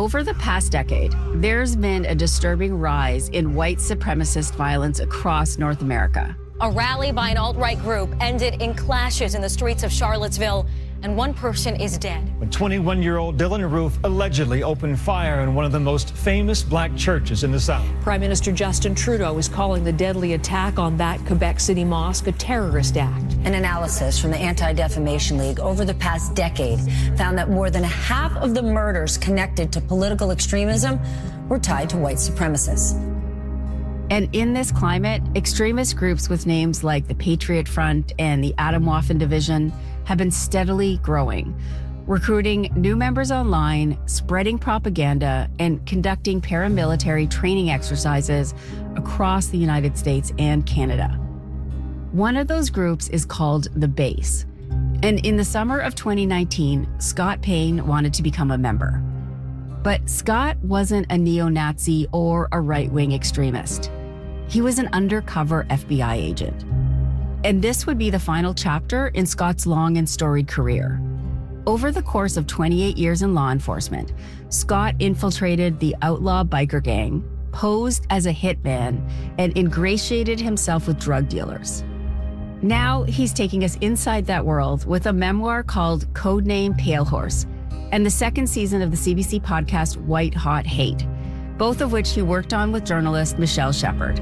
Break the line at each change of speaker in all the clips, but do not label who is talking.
over the past decade, there's been a disturbing rise in white supremacist violence across North America.
A rally by an alt-right group ended in clashes in the streets of Charlottesville, and one person is dead.
When 21-year-old Dylan Roof allegedly opened fire in one of the most famous black churches in the South.
Prime Minister Justin Trudeau is calling the deadly attack on that Quebec City mosque a terrorist act.
An analysis from the Anti-Defamation League over the past decade found that more than half of the murders connected to political extremism were tied to white supremacists.
And in this climate, extremist groups with names like the Patriot Front and the Atomwaffen Division have been steadily growing, recruiting new members online, spreading propaganda, and conducting paramilitary training exercises across the United States and Canada. One of those groups is called The Base. And in the summer of 2019, Scott Payne wanted to become a member. But Scott wasn't a neo-Nazi or a right-wing extremist. He was an undercover FBI agent. And this would be the final chapter in Scott's long and storied career. Over the course of 28 years in law enforcement, Scott infiltrated the outlaw biker gang, posed as a hitman, and ingratiated himself with drug dealers. Now he's taking us inside that world with a memoir called Codename Pale Horse and the second season of the CBC podcast White Hot Hate, both of which he worked on with journalist Michelle Shepard.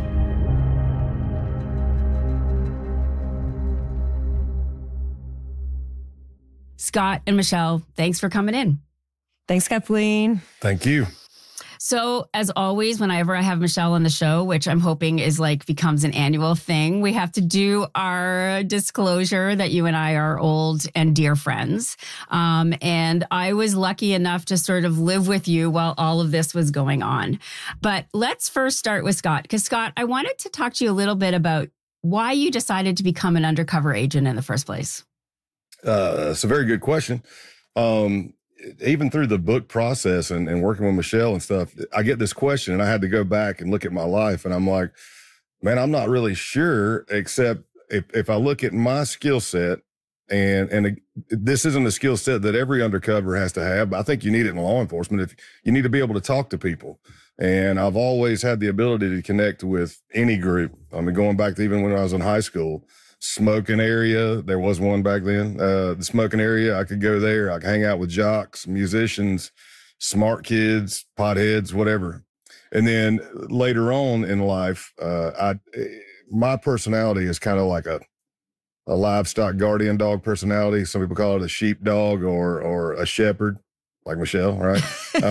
Scott and Michelle, thanks for coming in.
Thanks, Kathleen.
Thank you.
So, as always, whenever I have Michelle on the show, which I'm hoping is becomes an annual thing, we have to do our disclosure that you and I are old and dear friends. And I was lucky enough to sort of live with you while all of this was going on. But let's first start with Scott, because Scott, I wanted to talk to you a little bit about why you decided to become an undercover agent in the first place.
It's a very good question. Even through the book process and working with Michelle and stuff, I get this question and I had to go back and look at my life. And I'm like, man, I'm not really sure, except if I look at my skill set and this isn't a skill set that every undercover has to have, but I think you need it in law enforcement. If you need to be able to talk to people. And I've always had the ability to connect with any group. I mean, going back to even when I was in high school, smoking area. There was one back then. The smoking area, I could go there. I could hang out with jocks, musicians, smart kids, potheads, whatever. And then later on in life, my personality is kind of like a livestock guardian dog personality. Some people call it a sheep dog or a shepherd, like Michelle, right?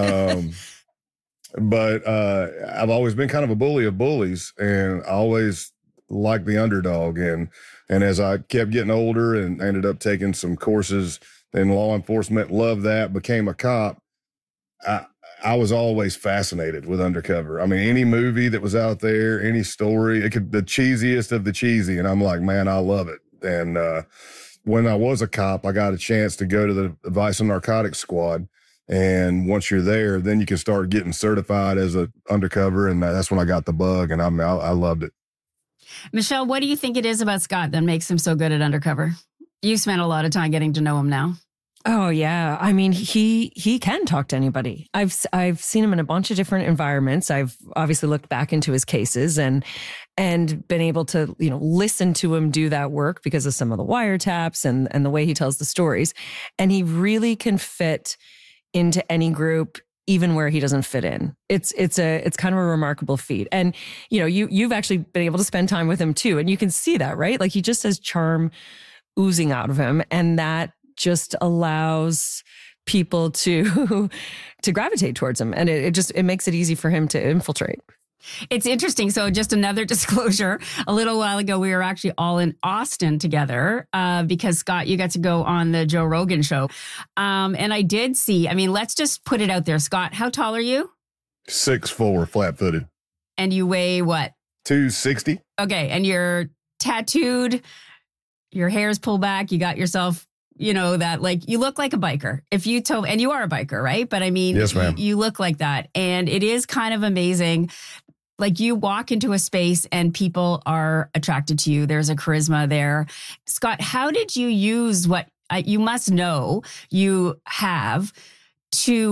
But I've always been kind of a bully of bullies, and I always liked the underdog. And as I kept getting older and ended up taking some courses in law enforcement, loved that, became a cop, I was always fascinated with undercover. I mean, any movie that was out there, any story, the cheesiest of the cheesy. And I'm like, man, I love it. And when I was a cop, I got a chance to go to the Vice and Narcotics Squad. And once you're there, then you can start getting certified as an undercover. And that's when I got the bug, and I loved it.
Michelle, what do you think it is about Scott that makes him so good at undercover? You spent a lot of time getting to know him now.
Oh, yeah. I mean, he can talk to anybody. I've seen him in a bunch of different environments. I've obviously looked back into his cases and been able to, listen to him do that work because of some of the wiretaps and the way he tells the stories. And he really can fit into any group, even where he doesn't fit in. It's kind of a remarkable feat. And, you've actually been able to spend time with him too. And you can see that, right? Like, he just has charm oozing out of him. And that just allows people to gravitate towards him. And it makes it easy for him to infiltrate.
It's interesting. So just another disclosure. A little while ago, we were actually all in Austin together because, Scott, you got to go on the Joe Rogan show. And I did see, let's just put it out there. Scott, how tall are you?
6'4", flat-footed.
And you weigh what?
260.
Okay. And you're tattooed, your hair's pulled back, you got yourself, that you look like a biker. If you told, and you are a biker, right? But
yes, ma'am.
You look like that. And it is kind of amazing. You walk into a space and people are attracted to you. There's a charisma there. Scott, how did you use what you must know you have to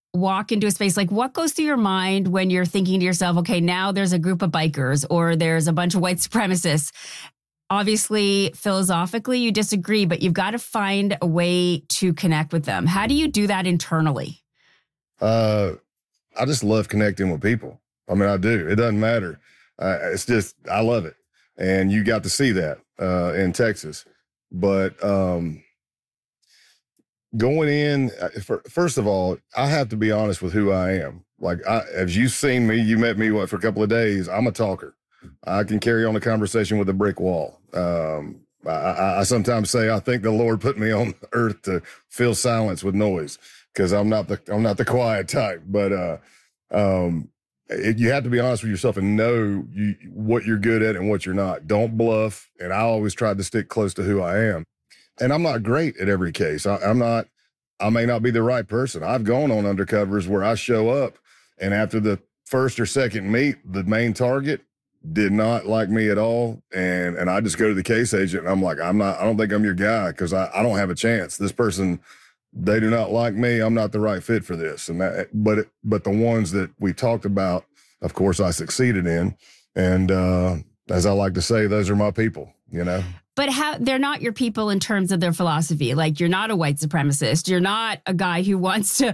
walk into a space, like what goes through your mind when you're thinking to yourself, okay, now there's a group of bikers or there's a bunch of white supremacists? Obviously, philosophically, you disagree, but you've got to find a way to connect with them. How do you do that internally?
I just love connecting with people. I mean, I do. It doesn't matter. It's just, I love it. And you got to see that in Texas. But going in, first of all, I have to be honest with who I am. Like, as you've seen me, you met me, for a couple of days, I'm a talker. I can carry on a conversation with a brick wall. I sometimes say I think the Lord put me on earth to fill silence with noise, because I'm not the quiet type. But you have to be honest with yourself and know what you're good at and what you're not. Don't bluff. And I always tried to stick close to who I am. And I'm not great at every case. I may not be the right person. I've gone on undercovers where I show up, and after the first or second meet, the main target did not like me at all. And I just go to the case agent and I'm like, I don't think I'm your guy, because I don't have a chance. This person, they do not like me. I'm not the right fit for this. And but the ones that we talked about, of course, I succeeded in. And as I like to say, those are my people, you know?
But they're not your people in terms of their philosophy. Like, you're not a white supremacist. You're not a guy who wants to,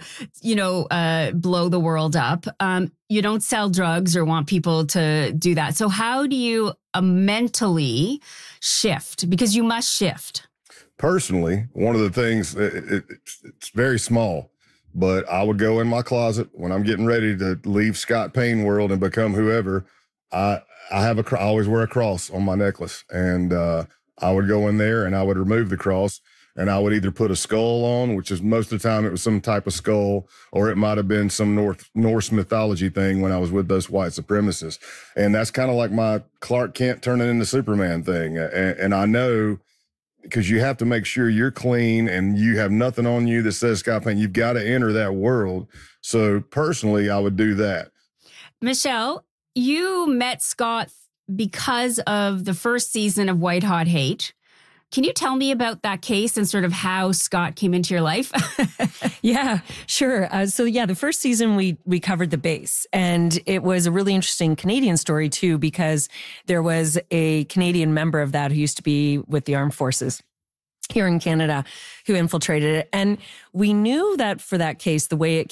blow the world up. You don't sell drugs or want people to do that. So how do you mentally shift? Because you must shift.
Personally, one of the things, it's very small, but I would go in my closet when I'm getting ready to leave Scott Payne world and become whoever. I always wear a cross on my necklace, and I would go in there and I would remove the cross, and I would either put a skull on, which is most of the time it was some type of skull, or it might have been some Norse mythology thing when I was with those white supremacists. And that's kind of like my Clark Kent turning into Superman thing. And I know, because you have to make sure you're clean and you have nothing on you that says Scott Payne. You've got to enter that world. So personally, I would do that.
Michelle, you met Scott because of the first season of White Hot Hate. Can you tell me about that case and sort of how Scott came into your life?
Yeah, sure. The first season we covered the base, and it was a really interesting Canadian story too, because there was a Canadian member of that who used to be with the armed forces here in Canada who infiltrated it. And we knew that for that case, the way it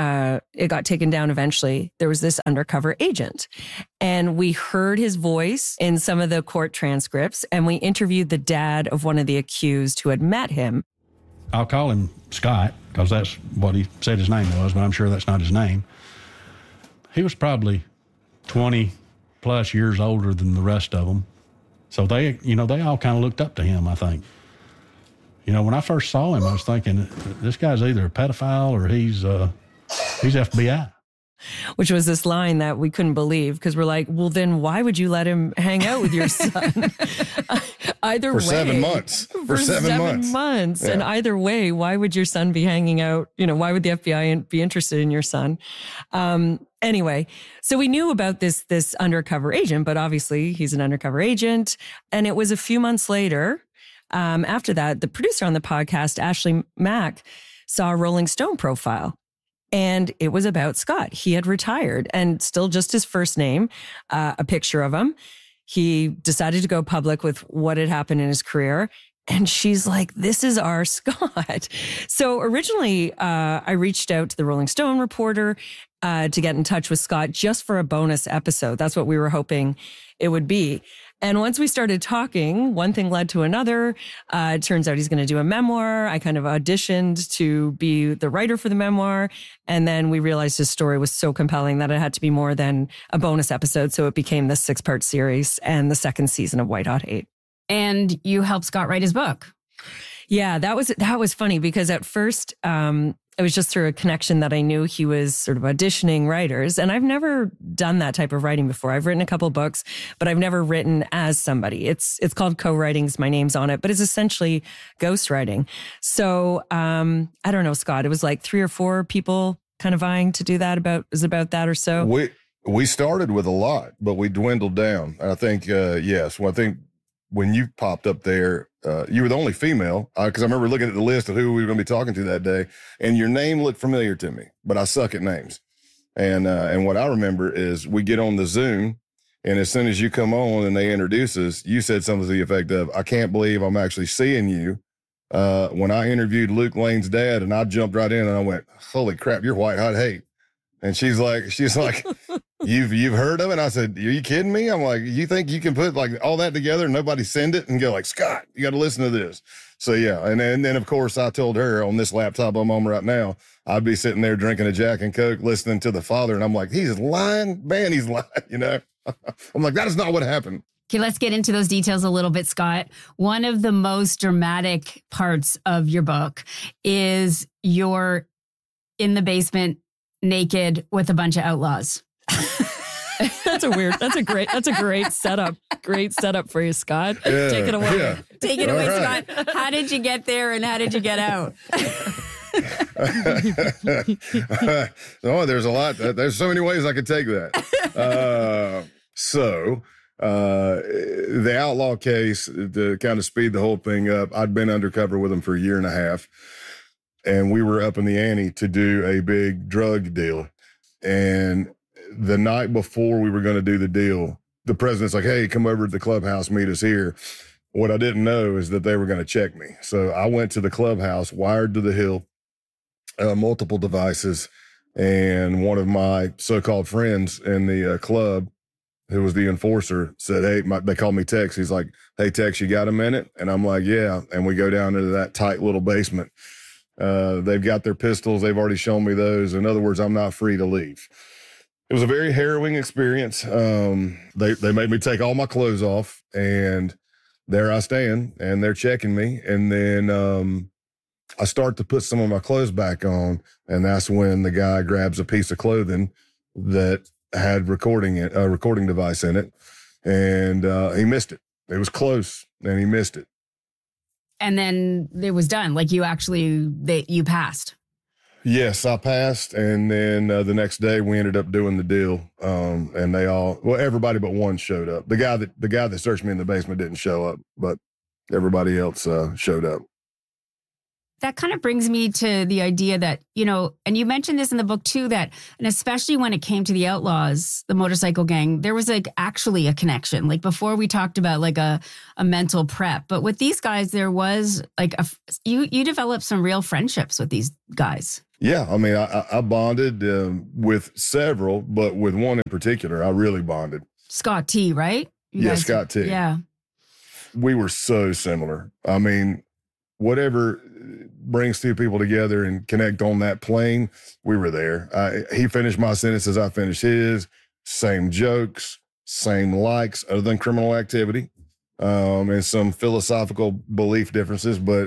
got taken down eventually, there was this undercover agent. And we heard his voice in some of the court transcripts, and we interviewed the dad of one of the accused who had met him.
I'll call him Scott because that's what he said his name was, but I'm sure that's not his name. He was probably 20 plus years older than the rest of them. So they all kind of looked up to him, I think. When I first saw him, I was thinking, this guy's either a pedophile or he's FBI.
Which was this line that we couldn't believe, because we're like, well, then why would you let him hang out with your son? Either way. For
7 months. For 7 months.
Yeah. And either way, why would your son be hanging out? Why would the FBI be interested in your son? Anyway, so we knew about this undercover agent, but obviously he's an undercover agent. And it was a few months later, after that, the producer on the podcast, Ashley Mack, saw a Rolling Stone profile, and it was about Scott. He had retired, and still just his first name, a picture of him. He decided to go public with what had happened in his career. And she's like, this is our Scott. So originally, I reached out to the Rolling Stone reporter to get in touch with Scott just for a bonus episode. That's what we were hoping it would be. And once we started talking, one thing led to another. It turns out he's going to do a memoir. I kind of auditioned to be the writer for the memoir. And then we realized his story was so compelling that it had to be more than a bonus episode. So it became the 6-part series and the second season of White Hot Hate.
And you helped Scott write his book.
Yeah, that was funny, because at first, it was just through a connection that I knew he was sort of auditioning writers. And I've never done that type of writing before. I've written a couple books, but I've never written as somebody. It's called co-writing. My name's on it, but it's essentially ghostwriting. So, I don't know, Scott, it was like 3 or 4 people kind of vying to do that. About that or so.
We started with a lot, but we dwindled down. And I think, yes, well, I think when you popped up there, you were the only female, because I remember looking at the list of who we were going to be talking to that day, and your name looked familiar to me, but I suck at names. And what I remember is we get on the Zoom, and as soon as you come on and they introduce us, you said something to the effect of, "I can't believe I'm actually seeing you." When I interviewed Luke Lane's dad, and I jumped right in and I went, "Holy crap, you're White Hot Hate." And she's like, you've heard of it? And I said, "Are you kidding me?" I'm like, "You think you can put like all that together and nobody send it?" And go like, "Scott, you got to listen to this." So yeah. And then of course I told her on this laptop I'm on right now, I'd be sitting there drinking a Jack and Coke, listening to the father. And I'm like, he's lying, man. He's lying, you know? I'm like, that is not what happened.
Okay, let's get into those details a little bit, Scott. One of the most dramatic parts of your book is you're in the basement naked with a bunch of outlaws.
That's a great setup. Great setup for you, Scott.
Yeah,
Take it away.
yeah.
Take it away, right. Scott. How did you get there and how did you get out?
Oh, there's a lot. There's so many ways I could take that. The outlaw case, to kind of speed the whole thing up, I'd been undercover with them for a year and a half, and we were up in the ante to do a big drug deal. And the night before we were going to do the deal, the president's like, "Hey, come over to the clubhouse, meet us here." What I didn't know is that they were going to check me. So I went to the clubhouse, wired to the hill, multiple devices, and one of my so-called friends in the club, who was the enforcer, said, "Hey," they called me Tex. He's like, "Hey, Tex, you got a minute?" And I'm like, "Yeah." And we go down into that tight little basement. They've got their pistols. They've already shown me those. In other words, I'm not free to leave. It was a very harrowing experience. They made me take all my clothes off, and there I stand, and they're checking me. And then I start to put some of my clothes back on, and that's when the guy grabs a piece of clothing that had a recording device in it, and he missed it. It was close, and he missed it.
And then it was done. Like you passed.
Yes, I passed, and then the next day we ended up doing the deal, and everybody but one showed up. The guy that searched me in the basement didn't show up, but everybody else showed up.
That kind of brings me to the idea that, and you mentioned this in the book too, that, and especially when it came to the outlaws, the motorcycle gang, there was actually a connection. Like before we talked about like a mental prep, but with these guys, there was like you developed some real friendships with these guys.
Yeah. I mean, I bonded with several, but with one in particular, I really bonded.
Scott T, right?
Scott T.
Yeah.
We were so similar. I mean, whatever brings two people together and connect on that plane, we were there. He finished my sentences, I finished his. Same jokes, same likes, other than criminal activity, and some philosophical belief differences. But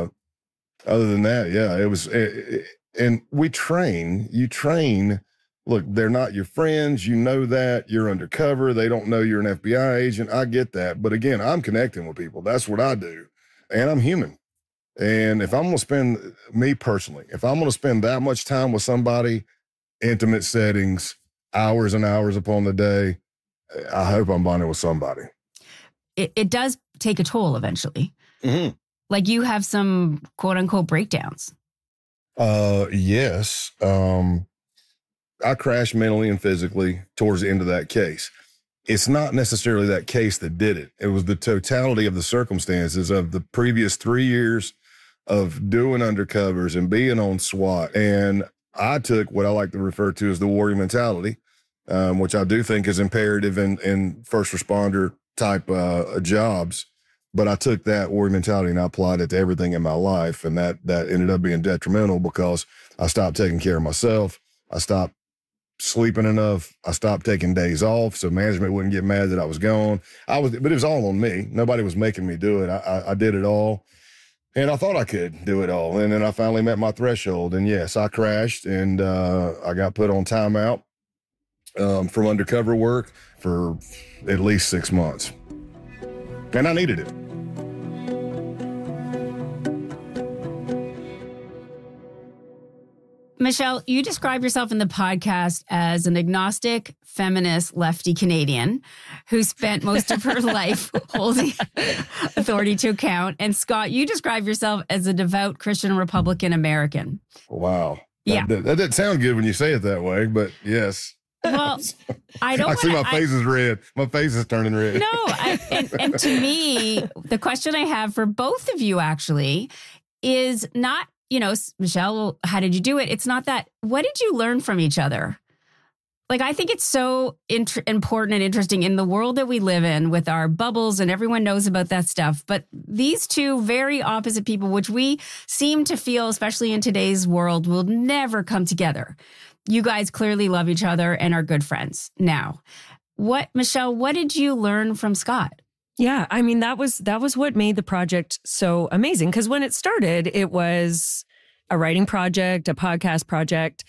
other than that, yeah, it was. And we train. You train. Look, they're not your friends. You know that. You're undercover. They don't know you're an FBI agent. I get that. But again, I'm connecting with people. That's what I do. And I'm human. And if I'm going to spend, me personally, if I'm going to spend that much time with somebody, intimate settings, hours and hours upon the day, I hope I'm bonding with somebody.
It does take a toll eventually.
Mm-hmm.
Like you have some quote unquote breakdowns.
Yes. I crashed mentally and physically towards the end of that case. It's not necessarily that case that did it. It was the totality of the circumstances of the previous 3 years of doing undercovers and being on SWAT. And I took what I like to refer to as the warrior mentality, which I do think is imperative in first responder type jobs. But I took that warrior mentality and I applied it to everything in my life. And that ended up being detrimental because I stopped taking care of myself. I stopped sleeping enough. I stopped taking days off so management wouldn't get mad that I was gone. But it was all on me. Nobody was making me do it. I did it all. And I thought I could do it all. And then I finally met my threshold. And yes, I crashed and I got put on timeout from undercover work for at least 6 months. And I needed it.
Michelle, you describe yourself in the podcast as an agnostic, feminist, lefty Canadian who spent most of her life holding authority to account. And Scott, you describe yourself as a devout Christian Republican American.
Wow.
Yeah.
That doesn't sound good when you say it that way, but yes.
Well, I don't.
I see my face is red. My face is turning red.
No, and to me, the question I have for both of you actually is not, Michelle, how did you do it? It's not that. What did you learn from each other? Like, I think it's so important and interesting in the world that we live in with our bubbles, and everyone knows about that stuff. But these two very opposite people, which we seem to feel, especially in today's world, will never come together. You guys clearly love each other and are good friends now. Michelle, what did you learn from Scott?
Yeah, I mean, that was what made the project so amazing. Because when it started, it was a writing project, a podcast project.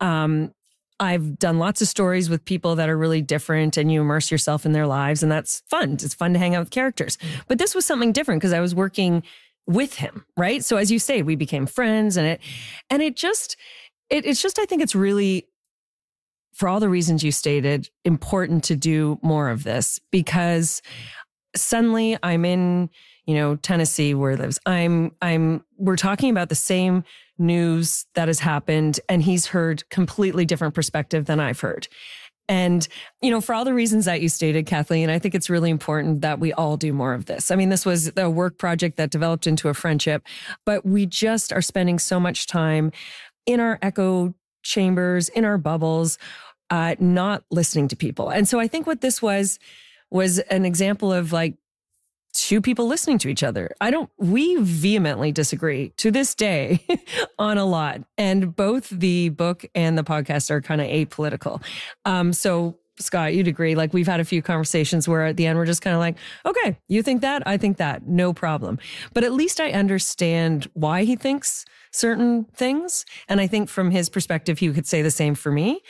I've done lots of stories with people that are really different, and you immerse yourself in their lives, and that's fun. It's fun to hang out with characters. But this was something different because I was working with him, right? So as you say, we became friends, and it's just, I think it's really, for all the reasons you stated, important to do more of this, because suddenly I'm in, Tennessee where he lives. We're talking about the same news that has happened, and he's heard completely different perspective than I've heard. And, for all the reasons that you stated, Kathleen, I think it's really important that we all do more of this. I mean, this was a work project that developed into a friendship, but we just are spending so much time in our echo chambers, in our bubbles, not listening to people. And so I think what this was an example of like two people listening to each other. We vehemently disagree to this day on a lot. And both the book and the podcast are kind of apolitical. So Scott, you'd agree, like we've had a few conversations where at the end we're just kind of like, okay, you think that, I think that, no problem. But at least I understand why he thinks certain things. And I think from his perspective, he could say the same for me.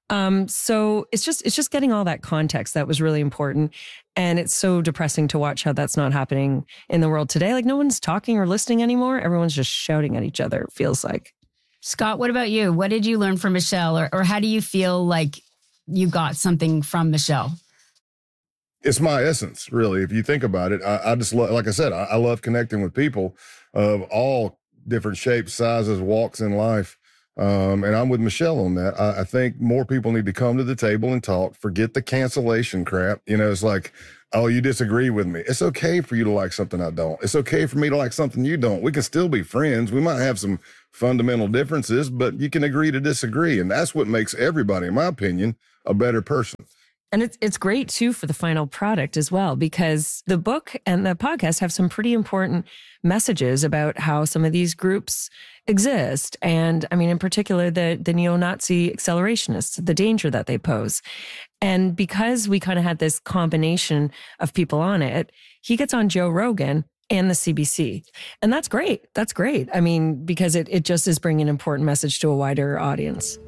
So it's just getting all that context that was really important. And it's so depressing to watch how that's not happening in the world today. Like no one's talking or listening anymore. Everyone's just shouting at each other, it feels like.
Scott, what about you? What did you learn from Michelle, or how do you feel like you got something from Michelle?
It's my essence, really. If you think about it, I just love, like I said, I love connecting with people of all different shapes, sizes, walks in life. And I'm with Michelle on that. I think more people need to come to the table and talk, forget the cancellation crap. It's like, oh, you disagree with me. It's okay for you to like something I don't. It's okay for me to like something you don't. We can still be friends. We might have some fundamental differences, but you can agree to disagree. And that's what makes everybody, in my opinion, a better person.
And it's great, too, for the final product as well, because the book and the podcast have some pretty important messages about how some of these groups exist. And I mean, in particular, the neo-Nazi accelerationists, the danger that they pose. And because we kind of had this combination of people on it, he gets on Joe Rogan and the CBC. And that's great. That's great. I mean, because it just is bringing an important message to a wider audience.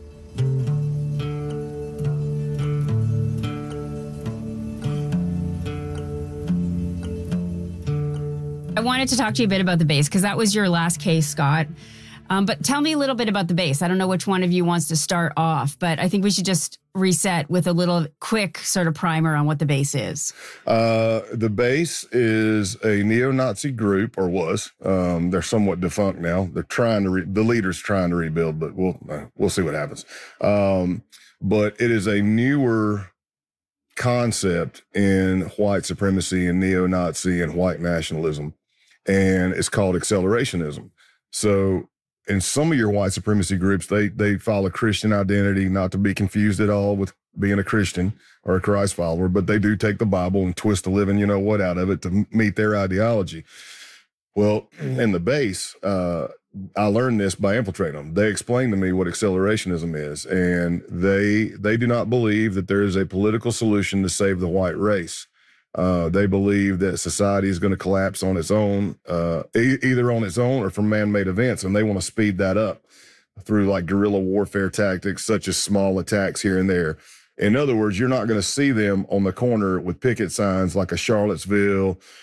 I wanted to talk to you a bit about the base because that was your last case, Scott. But tell me a little bit about the base. I don't know which one of you wants to start off, but I think we should just reset with a little quick sort of primer on what the base is.
The base is a neo-Nazi group, or was. They're somewhat defunct now. They're trying to the leader's trying to rebuild, but we'll see what happens. But it is a newer concept in white supremacy and neo-Nazi and white nationalism, and it's called accelerationism. So in some of your white supremacy groups, they follow Christian identity, not to be confused at all with being a Christian or a Christ follower, but they do take the Bible and twist the living what out of it to meet their ideology. Well, in the base, I learned this by infiltrating them. They explained to me what accelerationism is, and they do not believe that there is a political solution to save the white race. They believe that society is going to collapse on its own, either on its own or from man-made events, and they want to speed that up through like guerrilla warfare tactics, such as small attacks here and there. In other words, you're not going to see them on the corner with picket signs like a Charlottesville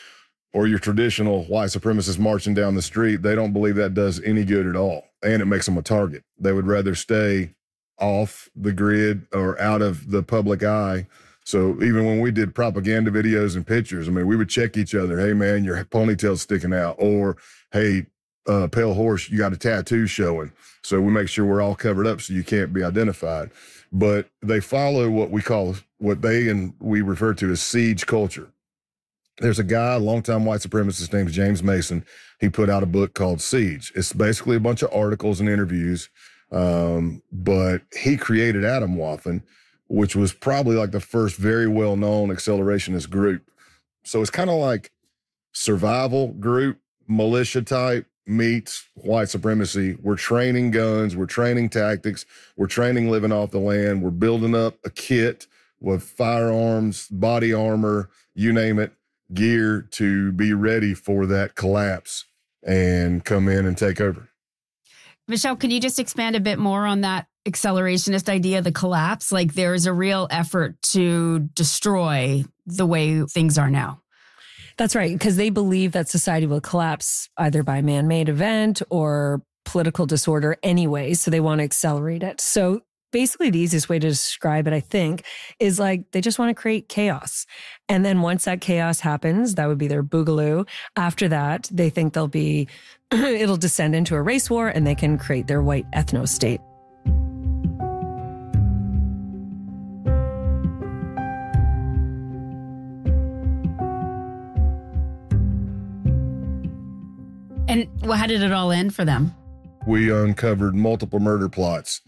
or your traditional white supremacists marching down the street, they don't believe that does any good at all. And it makes them a target. They would rather stay off the grid or out of the public eye. So even when we did propaganda videos and pictures, I mean, we would check each other. Hey, man, your ponytail's sticking out. Or, hey, pale horse, you got a tattoo showing. So we make sure we're all covered up so you can't be identified. But they follow what we refer to as siege culture. There's a guy, a longtime white supremacist named James Mason. He put out a book called Siege. It's basically a bunch of articles and interviews. But he created Atomwaffen, which was probably like the first very well-known accelerationist group. So it's kind of like survival group, militia type meets white supremacy. We're training guns, we're training tactics, we're training living off the land, we're building up a kit with firearms, body armor, you name it, gear to be ready for that collapse and come in and take over.
Michelle, can you just expand a bit more on that accelerationist idea, the collapse? Like there's a real effort to destroy the way things are now.
That's right, because they believe that society will collapse either by man-made event or political disorder anyway, so they want to accelerate it. So basically the easiest way to describe it, I think, is like they just want to create chaos. And then once that chaos happens, that would be their boogaloo. After that, they think it'll descend into a race war and they can create their white ethno-state.
And how did it all end for them?
We uncovered multiple murder plots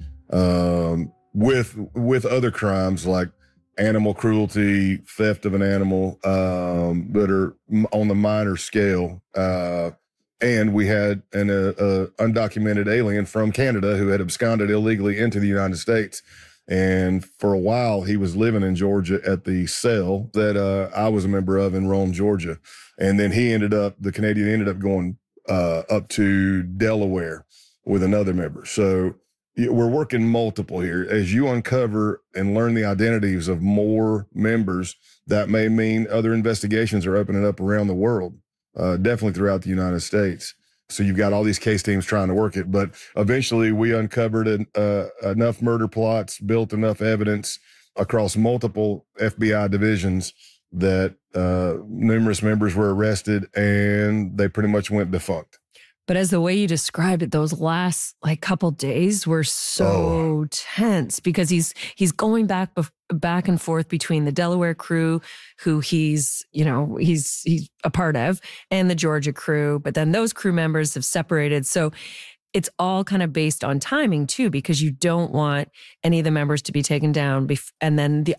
with other crimes like animal cruelty, theft of an animal that are on the minor scale. And we had an undocumented alien from Canada who had absconded illegally into the United States. And for a while, he was living in Georgia at the cell that I was a member of in Rome, Georgia. And then the Canadian ended up going up to Delaware with another member. So we're working multiple here. As you uncover and learn the identities of more members, that may mean other investigations are opening up around the world, definitely throughout the United States. So you've got all these case teams trying to work it. But eventually we uncovered enough murder plots, built enough evidence across multiple FBI divisions that numerous members were arrested and they pretty much went defunct.
But as the way you described it, those last couple days were so tense because he's going back and forth between the Delaware crew, who he's a part of, and the Georgia crew. But then those crew members have separated. So it's all kind of based on timing too, because you don't want any of the members to be taken down and then the